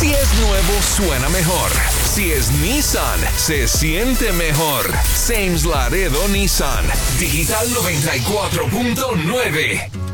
Si es nuevo, suena mejor. Si es Nissan, se siente mejor. Sames Laredo Nissan. Digital 94.9.